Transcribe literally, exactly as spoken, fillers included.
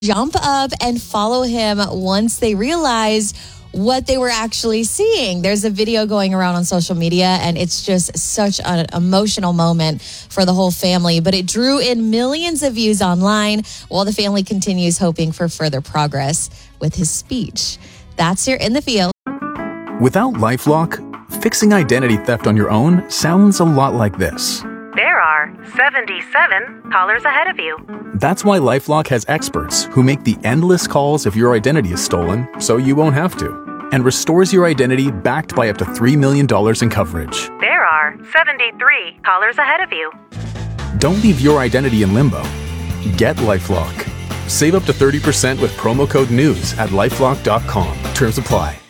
jump up and follow him once they realized what they were actually seeing. There's a video going around on social media, and it's just such an emotional moment for the whole family. But it drew in millions of views online while the family continues hoping for further progress with his speech. That's your In the Field. Without LifeLock, fixing identity theft on your own sounds a lot like this. There are seventy-seven callers ahead of you. That's why LifeLock has experts who make the endless calls if your identity is stolen so you won't have to, and restores your identity backed by up to three million dollars in coverage. There are seventy-three callers ahead of you. Don't leave your identity in limbo. Get LifeLock. Save up to thirty percent with promo code NEWS at lifelock dot com. Terms apply.